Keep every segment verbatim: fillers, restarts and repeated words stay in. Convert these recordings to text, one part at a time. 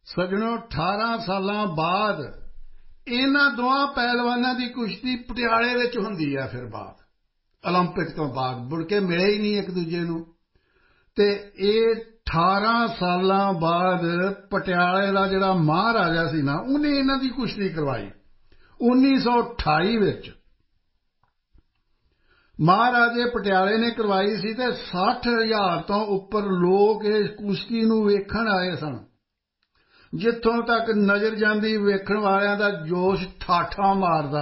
ਸੱਜਣੋ ਅਠਾਰਾਂ ਸਾਲਾਂ ਬਾਅਦ ਇਹਨਾਂ ਦੋਵਾਂ ਪਹਿਲਵਾਨਾਂ ਦੀ ਕੁਸ਼ਤੀ ਪਟਿਆਲੇ ਵਿੱਚ ਹੁੰਦੀ ਹੈ। ਫਿਰ ਬਾਅਦ ਓਲੰਪਿਕ ਤੋਂ ਬਾਅਦ ਮੁੜ ਕੇ ਮਿਲੇ ਹੀ ਨਹੀਂ ਇੱਕ ਦੂਜੇ ਨੂੰ। ਅਤੇ ਇਹ ਅਠਾਰਾਂ ਸਾਲਾਂ ਬਾਅਦ ਪਟਿਆਲੇ ਦਾ ਜਿਹੜਾ ਮਹਾਰਾਜਾ ਸੀ ਨਾ, ਉਹਨੇ ਇਹਨਾਂ ਦੀ ਕੁਸ਼ਤੀ ਕਰਵਾਈ ਉੱਨੀ ਸੌ ਅਠਾਈ ਵਿੱਚ। ਮਹਾਰਾਜੇ ਪਟਿਆਲੇ ਨੇ ਕਰਵਾਈ ਸੀ ਅਤੇ ਸੱਠ ਹਜ਼ਾਰ ਤੋਂ ਉੱਪਰ ਲੋਕ ਇਸ ਕੁਸ਼ਤੀ ਨੂੰ ਵੇਖਣ ਆਏ ਸਨ। ਜਿੱਥੋਂ ਤੱਕ ਨਜ਼ਰ ਜਾਂਦੀ ਵੇਖਣ ਵਾਲਿਆਂ ਦਾ ਜੋਸ਼ ਠਾਠਾਂ ਮਾਰਦਾ।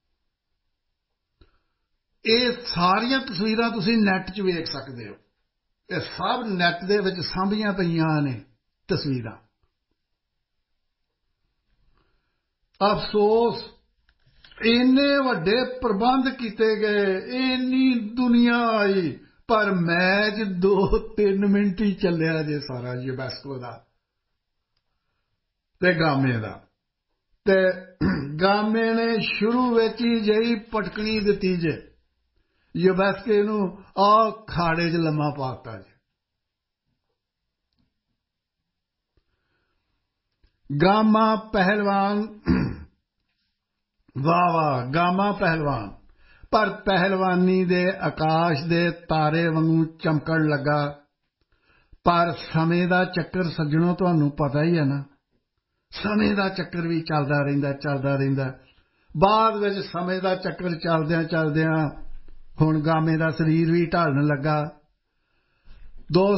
ਇਹ ਸਾਰੀਆਂ ਤਸਵੀਰਾਂ ਤੁਸੀਂ ਨੈੱਟ 'ਚ ਵੇਖ ਸਕਦੇ ਹੋ। ਇਹ ਸਭ ਨੈੱਟ ਦੇ ਵਿੱਚ ਸਾਂਭੀਆਂ ਪਈਆਂ ਨੇ ਤਸਵੀਰਾਂ। ਅਫਸੋਸ ਇੰਨੇ ਵੱਡੇ ਪ੍ਰਬੰਧ ਕੀਤੇ ਗਏ, ਇੰਨੀ ਦੁਨੀਆ ਆਈ, ਪਰ ਮੈਚ ਦੋ ਤਿੰਨ ਮਿੰਟ ਹੀ ਚੱਲਿਆ ਜੇ ਸਾਰਾ ਯੂਨੈਸਕੋ ਦਾ ਅਤੇ ਗਾਮੇ ਦਾ। ਅਤੇ ਗਾਮੇ ਨੇ ਸ਼ੁਰੂ ਵਿੱਚ ਹੀ ਜਿਹੀ ਪਟਕਣੀ ਦਿੱਤੀ ਜੇ ਯੂਨੈਸਕੋ ਨੂੰ, ਆਹ ਖਾੜੇ 'ਚ ਲੰਮਾ ਪਾ ਦਿੱਤਾ ਜੇ। ਗਾਮਾ ਪਹਿਲਵਾਨ, ਵਾਹ ਵਾਹ ਗਾਮਾ ਪਹਿਲਵਾਨ, ਪਰ ਪਹਿਲਵਾਨੀ ਦੇ ਆਕਾਸ਼ ਦੇ ਤਾਰੇ ਵਾਂਗੂ ਚਮਕਣ ਲੱਗਾ। ਪਰ ਸਮੇਂ ਦਾ ਚੱਕਰ ਸੱਜਣੋ ਤੁਹਾਨੂੰ ਪਤਾ ਹੀ ਹੈ ਨਾ, ਸਮੇਂ ਦਾ ਚੱਕਰ ਵੀ ਚੱਲਦਾ ਰਹਿੰਦਾ ਚੱਲਦਾ ਰਹਿੰਦਾ। ਬਾਅਦ ਵਿੱਚ ਸਮੇਂ ਦਾ ਚੱਕਰ ਚੱਲਦਿਆਂ ਚੱਲਦਿਆਂ ਹੁਣ ਗਾਮੇ ਦਾ ਸਰੀਰ ਵੀ ਢਲਣ ਲੱਗਾ। ਦੋ